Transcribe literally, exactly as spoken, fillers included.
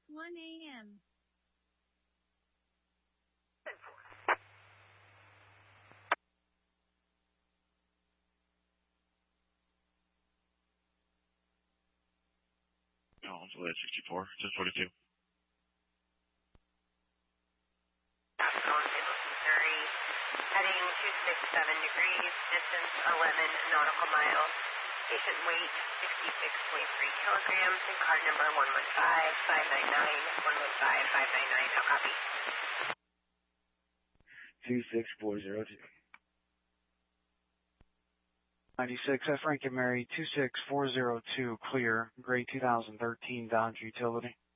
one A M Oh, it's Lid sixty-four, ten forty-two. Missouri, heading two six seven degrees, distance eleven nautical miles. Patient weight sixty-six point three kilograms, and card number one one five five nine nine, one one five five nine nine. How copy? two six four zero two. ninety-six, F. Frank and Mary, two six four zero two, clear, gray two thousand thirteen Dodge Utility.